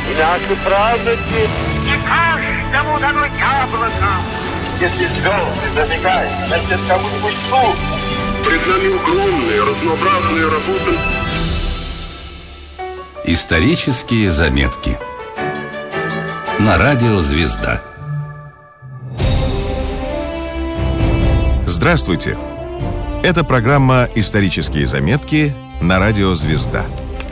и наши праздники. И каждому дано яблоко. Если звезды зажигают, значит, кому-нибудь суд. Пред нами огромные, разнообразные работы. Исторические заметки на радио «Звезда». Здравствуйте! Это программа «Исторические заметки» на радио «Звезда».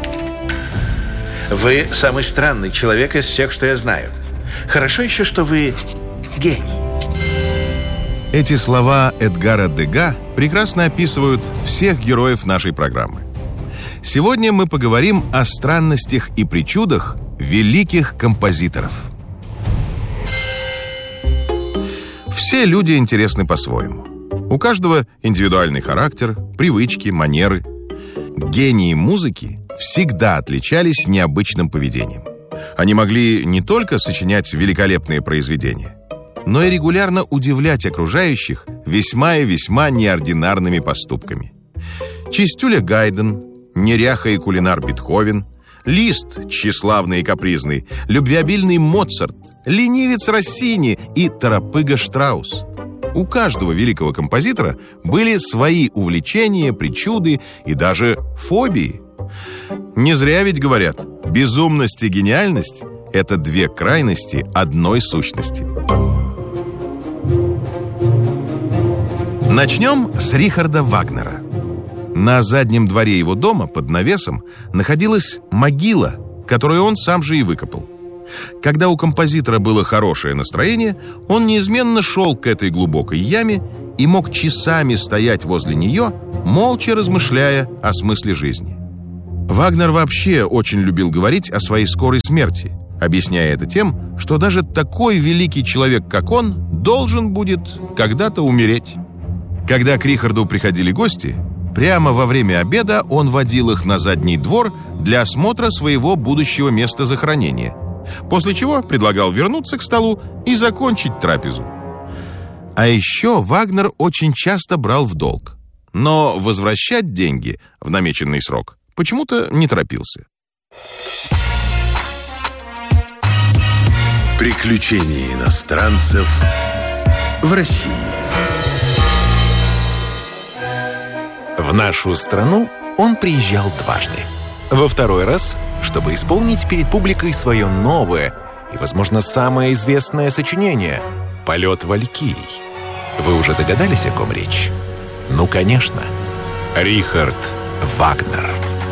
Вы самый странный человек из всех, что я знаю. Хорошо еще, что вы гений. Эти слова Эдгара Дега прекрасно описывают всех героев нашей программы. Сегодня мы поговорим о странностях и причудах великих композиторов. Все люди интересны по-своему. У каждого индивидуальный характер, привычки, манеры. Гении музыки всегда отличались необычным поведением. Они могли не только сочинять великолепные произведения, но и регулярно удивлять окружающих весьма и весьма неординарными поступками. Чистюля Гайден, неряха и кулинар Бетховен, Лист, тщеславный и капризный, любвеобильный Моцарт, ленивец Россини и торопыга Штраус. У каждого великого композитора были свои увлечения, причуды и даже фобии. Не зря ведь говорят, безумность и гениальность – это две крайности одной сущности. Начнем с Рихарда Вагнера. На заднем дворе его дома под навесом находилась могила, которую он сам же и выкопал. Когда у композитора было хорошее настроение, он неизменно шел к этой глубокой яме и мог часами стоять возле нее, молча размышляя о смысле жизни. Вагнер вообще очень любил говорить о своей скорой смерти, объясняя это тем, что даже такой великий человек, как он, должен будет когда-то умереть. Когда к Рихарду приходили гости, прямо во время обеда он водил их на задний двор для осмотра своего будущего места захоронения, после чего предлагал вернуться к столу и закончить трапезу. А еще Вагнер очень часто брал в долг, но возвращать деньги в намеченный срок почему-то не торопился. Приключения иностранцев в России. В нашу страну он приезжал дважды. Во второй раз, чтобы исполнить перед публикой свое новое и, возможно, самое известное сочинение «Полет Валькирий». Вы уже догадались, о ком речь? Ну, конечно, Рихард Вагнер.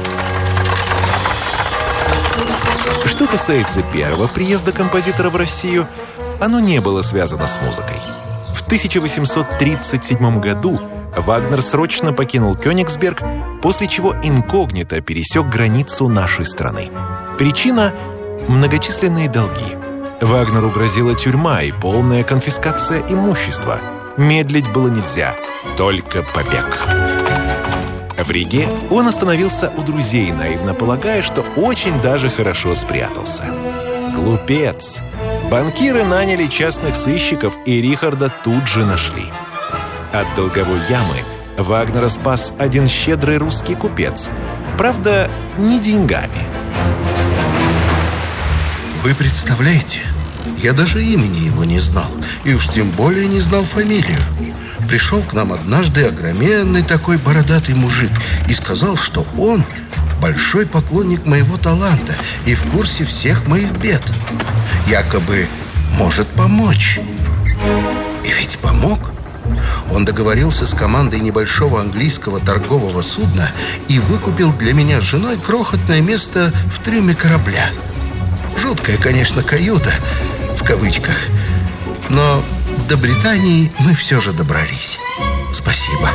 Что касается первого приезда композитора в Россию, оно не было связано с музыкой. В 1837 году Вагнер срочно покинул Кёнигсберг, после чего инкогнито пересек границу нашей страны. Причина – многочисленные долги. Вагнеру грозила тюрьма и полная конфискация имущества. Медлить было нельзя, только побег. В Риге он остановился у друзей, наивно полагая, что очень даже хорошо спрятался. Глупец! Банкиры наняли частных сыщиков, и Рихарда тут же нашли. От долговой ямы Вагнера спас один щедрый русский купец. Правда, не деньгами. Вы представляете, я даже имени его не знал, и уж тем более не знал фамилию. Пришел к нам однажды огроменный такой бородатый мужик и сказал, что он большой поклонник моего таланта и в курсе всех моих бед. Якобы может помочь. И ведь помог. Он договорился с командой небольшого английского торгового судна и выкупил для меня с женой крохотное место в трюме корабля. Жуткая, конечно, каюта, в кавычках. Но до Британии мы все же добрались. Спасибо.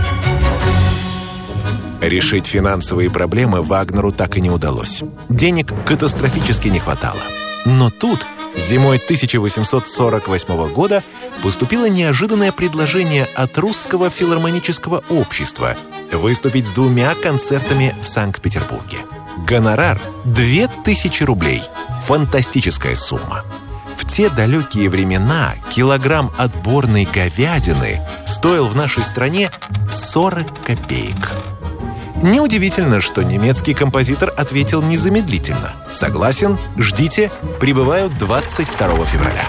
Решить финансовые проблемы Вагнеру так и не удалось. Денег катастрофически не хватало. Но тут, зимой 1848 года, поступило неожиданное предложение от Русского филармонического общества выступить с 2 концертами в Санкт-Петербурге. Гонорар – 2000 рублей. Фантастическая сумма. В те далекие времена килограмм отборной говядины стоил в нашей стране 40 копеек. Неудивительно, что немецкий композитор ответил незамедлительно. «Согласен, ждите, прибываю 22 февраля».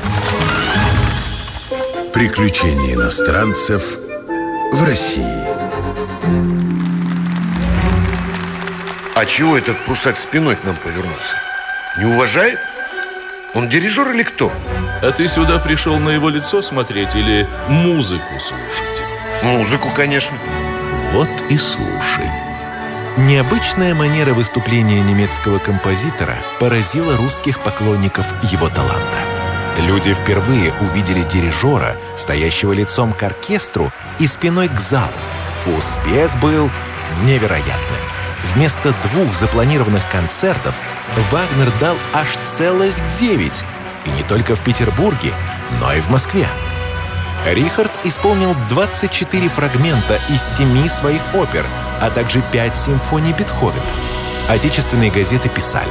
Приключения иностранцев в России. А чего этот прусак спиной к нам повернулся? Не уважает? Он дирижер или кто? А ты сюда пришел на его лицо смотреть или музыку слушать? Музыку, конечно. Вот и слушай. Необычная манера выступления немецкого композитора поразила русских поклонников его таланта. Люди впервые увидели дирижера, стоящего лицом к оркестру и спиной к залу. Успех был невероятным. Вместо 2 запланированных концертов Вагнер дал аж целых 9. И не только в Петербурге, но и в Москве. Рихард исполнил 24 фрагмента из 7 своих опер, а также 5 симфоний Бетховена. Отечественные газеты писали: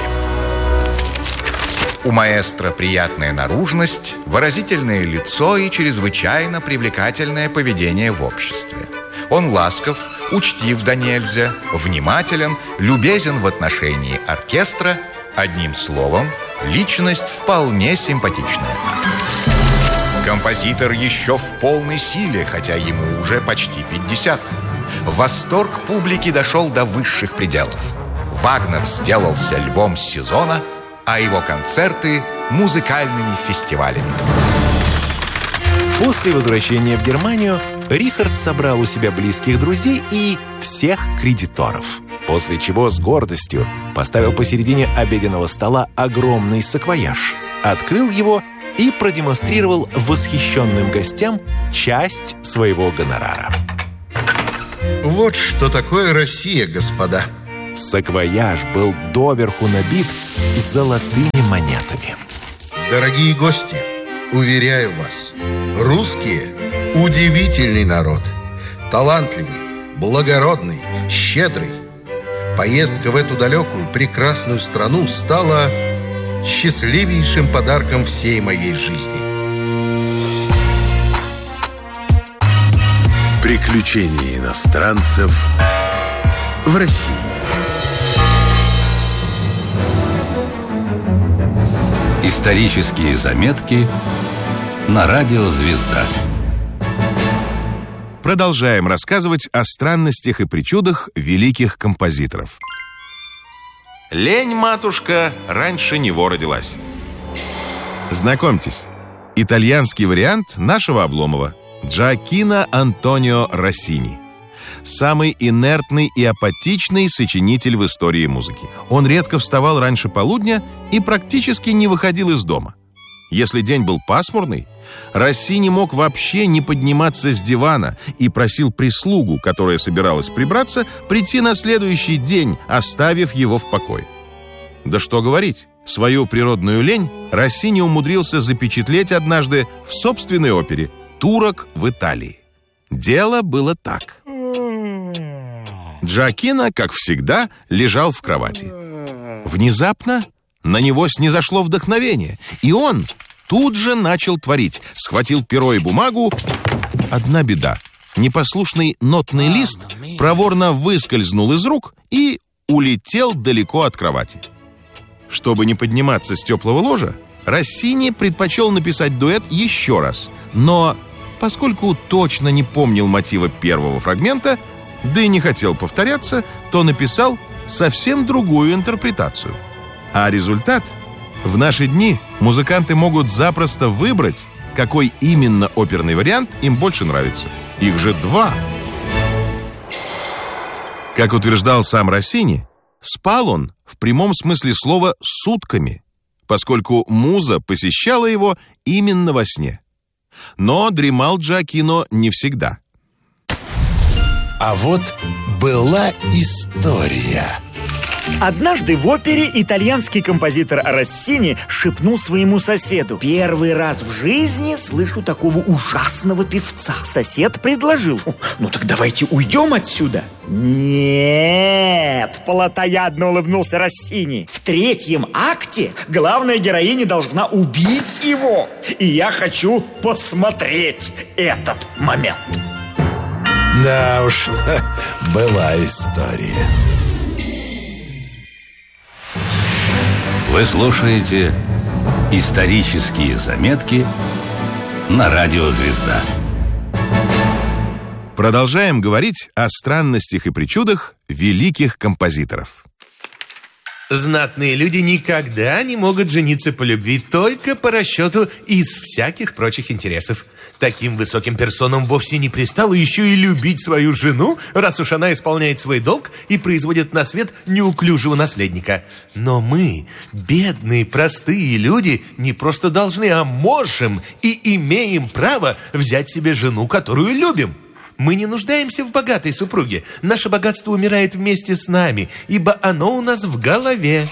у маэстро приятная наружность, выразительное лицо и чрезвычайно привлекательное поведение в обществе. Он ласков, учтив да нельзя, внимателен, любезен в отношении оркестра. Одним словом, личность вполне симпатичная. Композитор еще в полной силе, хотя ему уже почти 50. Восторг публики дошел до высших пределов. Вагнер сделался львом сезона, а его концерты – музыкальными фестивалями. После возвращения в Германию Рихард собрал у себя близких друзей и всех кредиторов, после чего с гордостью поставил посередине обеденного стола огромный саквояж, открыл его и продемонстрировал восхищенным гостям часть своего гонорара. Вот что такое Россия, господа. Саквояж был доверху набит золотыми монетами. Дорогие гости, уверяю вас, русские – удивительный народ. Талантливый, благородный, щедрый. Поездка в эту далекую, прекрасную страну стала счастливейшим подарком всей моей жизни. Приключения иностранцев в России. Исторические заметки на радио «Звезда». Продолжаем рассказывать о странностях и причудах великих композиторов. Лень, матушка, раньше него родилась. Знакомьтесь, итальянский вариант нашего Обломова – Джоаккино Антонио Россини. Самый инертный и апатичный сочинитель в истории музыки. Он редко вставал раньше полудня и практически не выходил из дома. Если день был пасмурный, Россини мог вообще не подниматься с дивана и просил прислугу, которая собиралась прибраться, прийти на следующий день, оставив его в покое. Да что говорить, свою природную лень Россини умудрился запечатлеть однажды в собственной опере «Турок в Италии». Дело было так. Джоаккино, как всегда, лежал в кровати. Внезапно на него снизошло вдохновение, и он тут же начал творить. Схватил перо и бумагу. Одна беда. Непослушный нотный лист проворно выскользнул из рук и улетел далеко от кровати. Чтобы не подниматься с теплого ложа, Россини предпочел написать дуэт еще раз. Но поскольку точно не помнил мотива первого фрагмента, да и не хотел повторяться, то написал совсем другую интерпретацию. А результат? В наши дни музыканты могут запросто выбрать, какой именно оперный вариант им больше нравится. Их же 2. Как утверждал сам Россини, спал он в прямом смысле слова сутками, поскольку муза посещала его именно во сне. Но дремал Джоаккино не всегда. А вот была история. Однажды в опере итальянский композитор Россини шепнул своему соседу: «Первый раз в жизни слышу такого ужасного певца». Сосед предложил: «Ну так давайте уйдем отсюда». «Нет», — плотоядно улыбнулся Россини. «В 3-м акте главная героиня должна убить его. И я хочу посмотреть этот момент». Да уж, была история. Вы слушаете «Исторические заметки» на радио «Звезда». Продолжаем говорить о странностях и причудах великих композиторов. Знатные люди никогда не могут жениться по любви, только по расчету из всяких прочих интересов. Таким высоким персонам вовсе не пристало еще и любить свою жену, раз уж она исполняет свой долг и производит на свет неуклюжего наследника. Но мы, бедные, простые люди, не просто должны, а можем и имеем право взять себе жену, которую любим. Мы не нуждаемся в богатой супруге. Наше богатство умирает вместе с нами, ибо оно у нас в голове.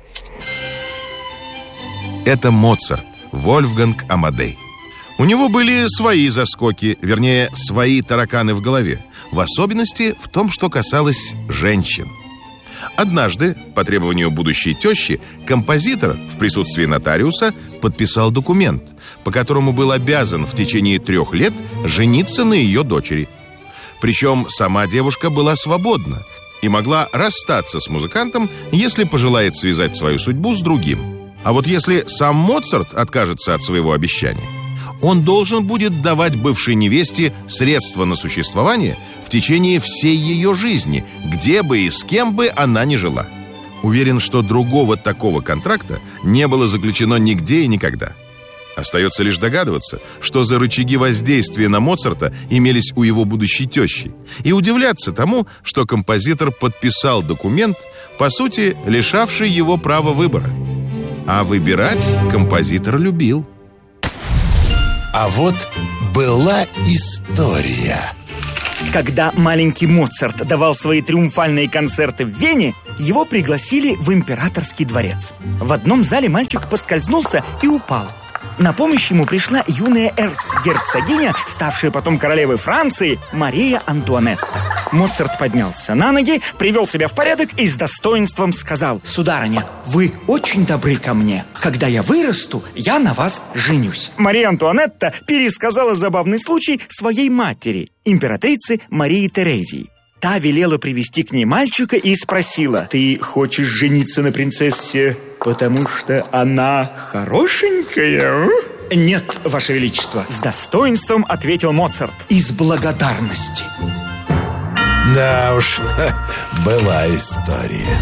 Это Моцарт, Вольфганг Амадей. У него были свои заскоки, вернее, свои тараканы в голове, в особенности в том, что касалось женщин. Однажды, по требованию будущей тещи, композитор в присутствии нотариуса подписал документ, по которому был обязан в течение 3 лет жениться на ее дочери. Причем сама девушка была свободна и могла расстаться с музыкантом, если пожелает связать свою судьбу с другим. А вот если сам Моцарт откажется от своего обещания, он должен будет давать бывшей невесте средства на существование в течение всей ее жизни, где бы и с кем бы она ни жила. Уверен, что другого такого контракта не было заключено нигде и никогда. Остается лишь догадываться, что за рычаги воздействия на Моцарта имелись у его будущей тещи, и удивляться тому, что композитор подписал документ, по сути, лишавший его права выбора. А выбирать композитор любил. А вот была история. Когда маленький Моцарт давал свои триумфальные концерты в Вене, его пригласили в императорский дворец. В одном зале мальчик поскользнулся и упал. На помощь ему пришла юная эрцгерцогиня, ставшая потом королевой Франции, Мария Антуанетта. Моцарт поднялся на ноги, привел себя в порядок и с достоинством сказал: «Сударыня, вы очень добры ко мне. Когда я вырасту, я на вас женюсь». Мария Антуанетта пересказала забавный случай своей матери, императрице Марии Терезии. Та велела привести к ней мальчика и спросила: «Ты хочешь жениться на принцессе, потому что она хорошенькая?» «Нет, Ваше Величество», — с достоинством ответил Моцарт, — «из благодарности». Да уж, была история.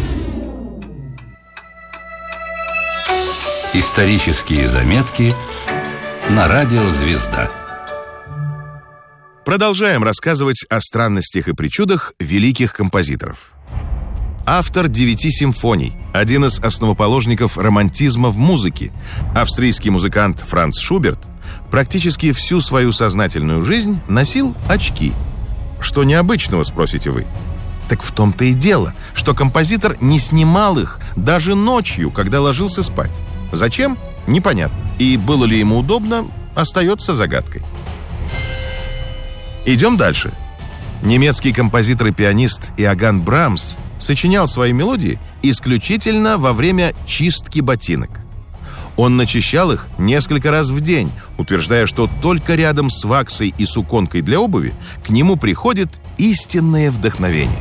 Исторические заметки на радио «Звезда». Продолжаем рассказывать о странностях и причудах великих композиторов. Автор 9 симфоний, один из основоположников романтизма в музыке, австрийский музыкант Франц Шуберт, практически всю свою сознательную жизнь носил очки. Что необычного, спросите вы? Так в том-то и дело, что композитор не снимал их даже ночью, когда ложился спать. Зачем? Непонятно. И было ли ему удобно, остается загадкой. Идем дальше. Немецкий композитор и пианист Иоганн Брамс сочинял свои мелодии исключительно во время чистки ботинок. Он начищал их несколько раз в день, утверждая, что только рядом с ваксой и суконкой для обуви к нему приходит истинное вдохновение.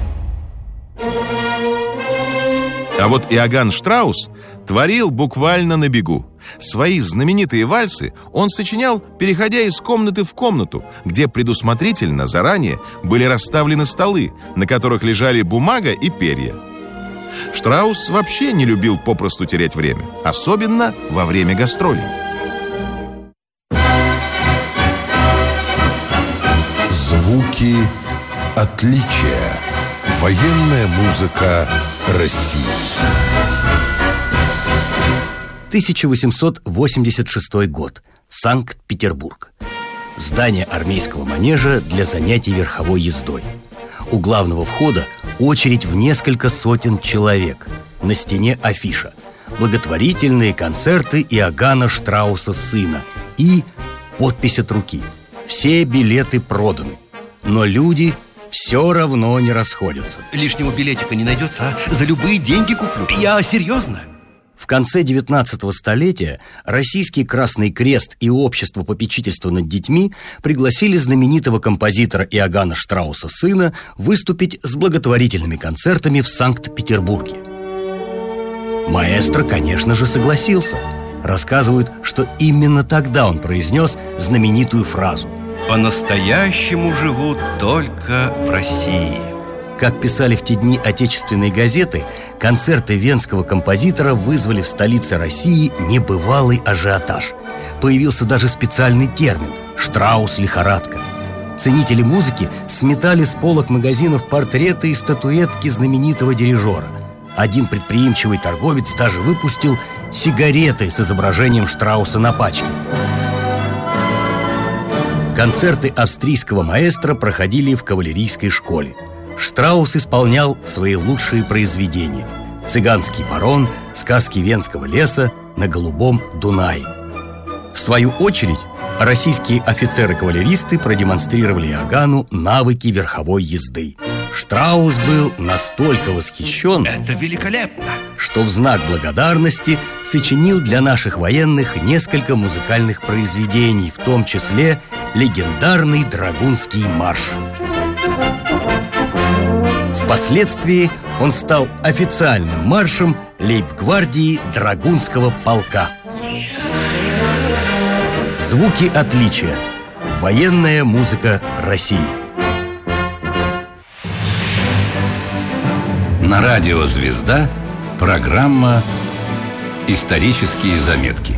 А вот Иоганн Штраус творил буквально на бегу. Свои знаменитые вальсы он сочинял, переходя из комнаты в комнату, где предусмотрительно заранее были расставлены столы, на которых лежали бумага и перья. Штраус вообще не любил попросту терять время, особенно во время гастролей. Звуки отличия. Военная музыка России. 1886 год. Санкт-Петербург. Здание армейского манежа для занятий верховой ездой. У главного входа очередь в несколько сотен человек. На стене афиша: благотворительные концерты Иоганна Штрауса сына. И подпись от руки: все билеты проданы. Но люди все равно не расходятся. Лишнего билетика не найдется, а? За любые деньги куплю. Я серьезно. В конце 19-го столетия Российский Красный Крест и Общество попечительства над детьми пригласили знаменитого композитора Иоганна Штрауса сына выступить с благотворительными концертами в Санкт-Петербурге. Маэстро, конечно же, согласился. Рассказывают, что именно тогда он произнес знаменитую фразу: «По-настоящему живут только в России». Как писали в те дни отечественные газеты, концерты венского композитора вызвали в столице России небывалый ажиотаж. Появился даже специальный термин – «Штраус-лихорадка». Ценители музыки сметали с полок магазинов портреты и статуэтки знаменитого дирижера. Один предприимчивый торговец даже выпустил сигареты с изображением Штрауса на пачке. Концерты австрийского маэстро проходили в кавалерийской школе. Штраус исполнял свои лучшие произведения: «Цыганский барон», «Сказки Венского леса», «На голубом Дунае». В свою очередь, российские офицеры-кавалеристы продемонстрировали Иоганну навыки верховой езды. Штраус был настолько восхищен, это великолепно, что в знак благодарности сочинил для наших военных несколько музыкальных произведений, в том числе легендарный Драгунский марш. Впоследствии он стал официальным маршем лейб-гвардии Драгунского полка. Звуки отличия. Военная музыка России. На радио «Звезда» программа «Исторические заметки».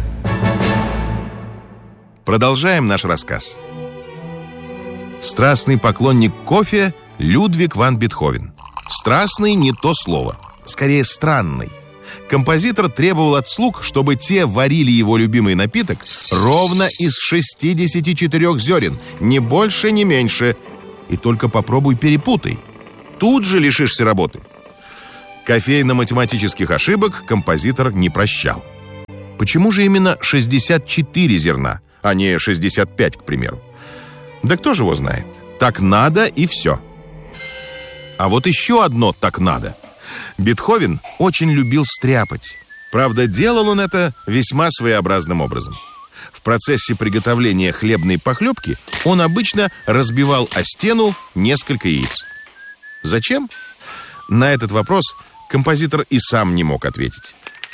Продолжаем наш рассказ. Страстный поклонник кофе Людвиг ван Бетховен. Страстный — не то слово, скорее странный. Композитор требовал от слуг, чтобы те варили его любимый напиток ровно из 64 зерен, ни больше, ни меньше. И только попробуй перепутай, тут же лишишься работы. Кофейно-математических ошибок композитор не прощал. Почему же именно 64 зерна, а не 65, к примеру? Да кто же его знает? Так надо, и все. А вот еще одно «так надо». Бетховен очень любил стряпать. Правда, делал он это весьма своеобразным образом. В процессе приготовления хлебной похлебки он обычно разбивал о стену несколько яиц. Зачем? На этот вопрос композитор и сам не мог ответить.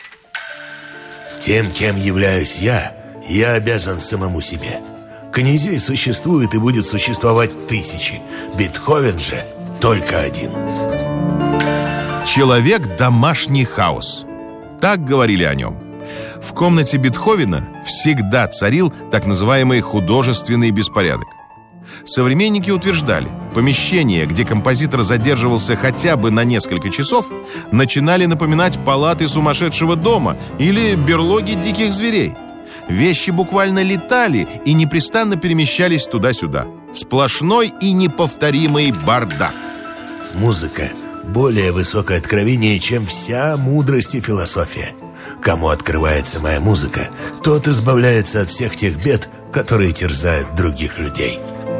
Тем, кем являюсь я обязан самому себе. Князей существует и будет существовать тысячи. Бетховен же только один. Человек — домашний хаос. Так говорили о нем. В комнате Бетховена всегда царил так называемый художественный беспорядок. Современники утверждали, помещения, где композитор задерживался хотя бы на несколько часов, начинали напоминать палаты сумасшедшего дома или берлоги диких зверей. Вещи буквально летали и непрестанно перемещались туда-сюда. Сплошной и неповторимый бардак. Музыка — более высокое откровение, чем вся мудрость и философия. Кому открывается моя музыка, тот избавляется от всех тех бед, которые терзают других людей.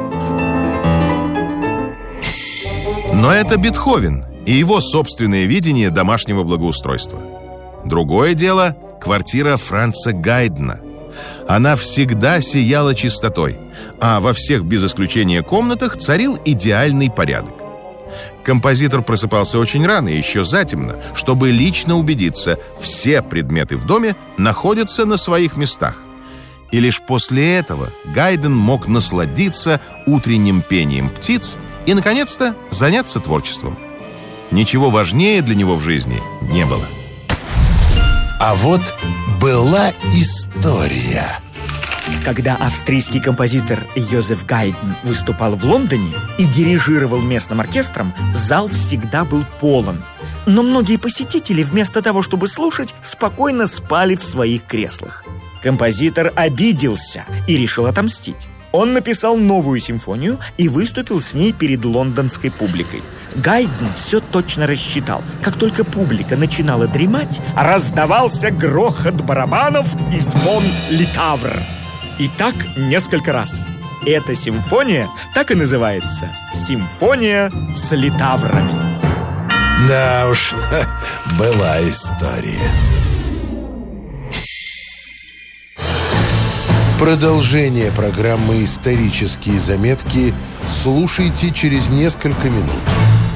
Но это Бетховен и его собственное видение домашнего благоустройства. Другое дело — квартира Франца Гайдна. Она всегда сияла чистотой, а во всех без исключения комнатах царил идеальный порядок. Композитор просыпался очень рано, еще затемно, чтобы лично убедиться, все предметы в доме находятся на своих местах. И лишь после этого Гайден мог насладиться утренним пением птиц и, наконец-то, заняться творчеством. Ничего важнее для него в жизни не было. А вот была история. Когда австрийский композитор Йозеф Гайден выступал в Лондоне и дирижировал местным оркестром, зал всегда был полон. Но многие посетители, вместо того, чтобы слушать, спокойно спали в своих креслах. Композитор обиделся и решил отомстить. Он написал новую симфонию и выступил с ней перед лондонской публикой. Гайден все точно рассчитал. Как только публика начинала дремать, раздавался грохот барабанов и звон литавр. И так несколько раз. Эта симфония так и называется «Симфония с литаврами». Да уж, была история. Продолжение программы «Исторические заметки» слушайте через несколько минут.